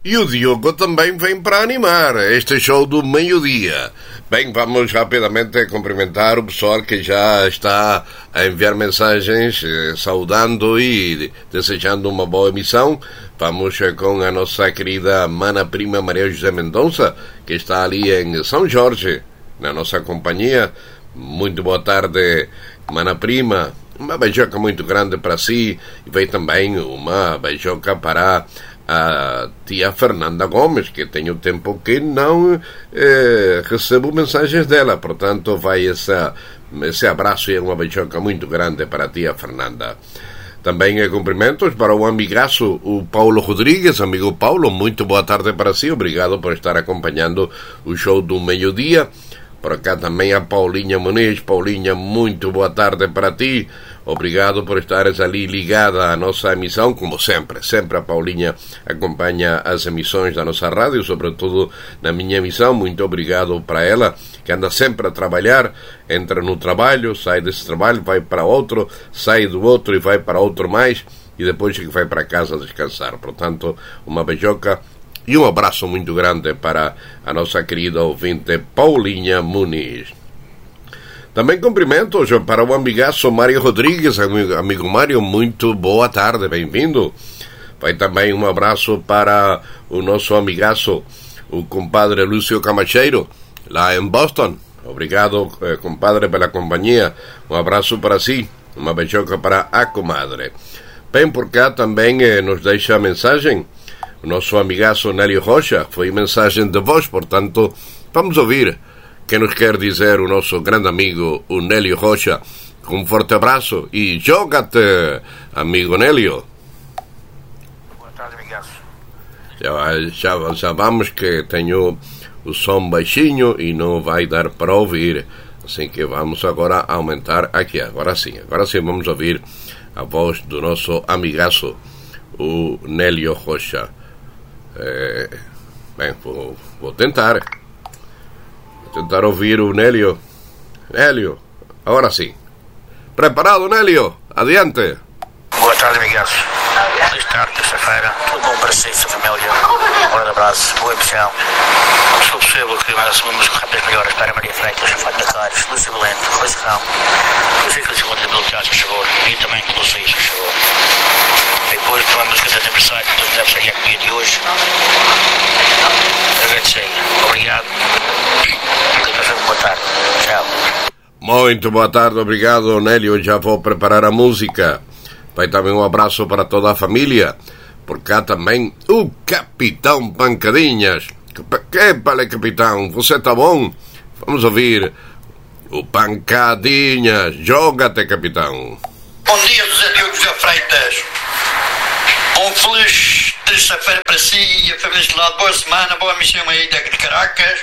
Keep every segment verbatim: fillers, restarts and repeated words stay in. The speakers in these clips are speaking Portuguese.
E o Diogo também vem para animar este show do meio-dia. Bem, vamos rapidamente cumprimentar o pessoal que já está a enviar mensagens eh, saudando e desejando uma boa emissão. Vamos eh, com a nossa querida mana prima Maria José Mendonça, que está ali em São Jorge, na nossa companhia. Muito boa tarde, mana prima. Uma beijoca muito grande para si. E vem também uma beijoca para a tia Fernanda Gomes, que tem um tempo que não eh, recebo mensagens dela, portanto vai essa, esse abraço e uma beijoca muito grande para a tia Fernanda. Também eh, cumprimentos para o amigaço, o Paulo Rodrigues. Amigo Paulo, muito boa tarde para si, obrigado por estar acompanhando o show do meio-dia. Por acá também a Paulinha Muniz. Paulinha, muito boa tarde para ti. Obrigado por estares ali ligada à nossa emissão, como sempre. Sempre a Paulinha acompanha as emissões da nossa rádio, sobretudo na minha emissão. Muito obrigado para ela, que anda sempre a trabalhar. Entra no trabalho, sai desse trabalho, vai para outro, sai do outro e vai para outro mais, e depois vai para casa descansar. Portanto, uma beijoca e um abraço muito grande para a nossa querida ouvinte Paulinha Muniz. Também cumprimentos para o amigaço Mário Rodrigues. Amigo, amigo Mário, muito boa tarde, bem-vindo. Vai também um abraço para o nosso amigaço, o compadre Lúcio Camacheiro, lá em Boston. Obrigado, eh, compadre, pela companhia. Um abraço para si, uma beijoca para a comadre. Bem, por cá também eh, nos deixa a mensagem o nosso amigaço Nélio Rocha. Foi mensagem de voz, portanto, vamos ouvir que nos quer dizer o nosso grande amigo, o Nélio Rocha. Com um forte abraço e joga-te, amigo Nélio. Boa tarde, amigaço. Já, já, já vamos que tenho o som baixinho e não vai dar para ouvir. Assim que vamos agora aumentar aqui. Agora sim, agora sim vamos ouvir a voz do nosso amigaço, o Nélio Rocha. É, bem, vou, vou tentar. Tentar ouvir o Nélio. Nélio, agora sim. Preparado, Nélio? Adiante. Boa tarde, amigaço. Feliz tarde, terça-feira. Tudo bom para si, sua família. Um grande abraço, boa emissão. Se for possível, que mais uma música rápidas melhores para Maria Freitas, Fátima Tavares, Lúcia Valente, Luís Rão, Francisco de Simão de Habilidades, por favor. E também com vocês, por favor. E depois, para a música de aniversário, que tu deves sair aqui de hoje. Agradecer. Obrigado. Boa tarde. Tchau. Muito boa tarde, obrigado, Nélio. Já vou preparar a música. Vai também um abraço para toda a família. Por cá também o Capitão Pancadinhas. Que pale, Capitão, você está bom? Vamos ouvir o Pancadinhas. Joga-te, Capitão. Bom dia, José Diogo José Freitas. Um feliz terça-feira para si e a família de lado. Boa semana, boa missão aí de Caracas.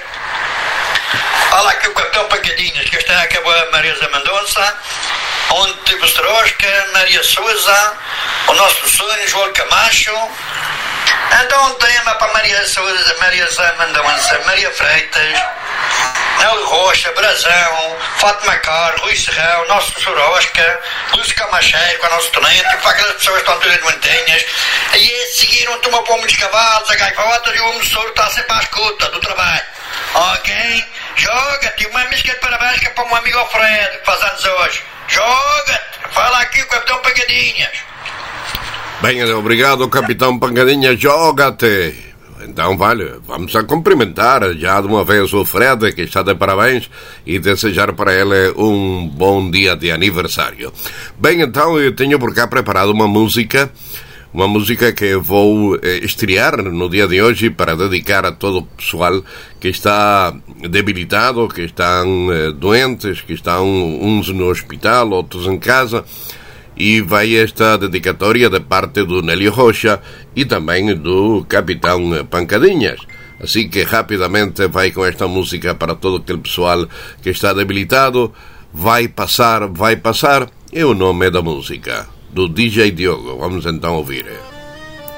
Fala aqui o Capitão Pancadinhas, que está acabou a Maria José Mendonça, onde teve o Strosca, Maria Souza, o nosso sonho, João Camacho. Então um tema para Maria Souza, Maria José Mendonça, Maria Freitas, Nélio Rocha, Brazão, Fátima Carlos, Rui Serrão, nosso Sorosca, Lúcio Camacheiro, com o nosso tenente, e para aquelas pessoas que estão todas doentinhas. E esses seguiram, tomam pomos de cavalos, a gaivotas, e o homem está sempre à escuta do trabalho. Ok? Joga-te, uma música de parabéns que é para o meu amigo Alfredo, que faz anos hoje. Joga-te, fala aqui o Capitão Pancadinhas. Bem, obrigado, Capitão Pancadinhas, joga-te. Então, vale, vamos a cumprimentar já de uma vez o Fred, que está de parabéns, e desejar para ele um bom dia de aniversário. Bem, então, eu tenho por cá preparado uma música, uma música que vou eh, estrear no dia de hoje para dedicar a todo o pessoal que está debilitado, que estão eh, doentes, que estão uns no hospital, outros em casa. E vai esta dedicatória de parte do Nélio Rocha e também do Capitão Pancadinhas. Assim que rapidamente vai com esta música para todo aquele pessoal que está debilitado. Vai passar, vai passar. É o nome da música do D J Diogo. Vamos então ouvir.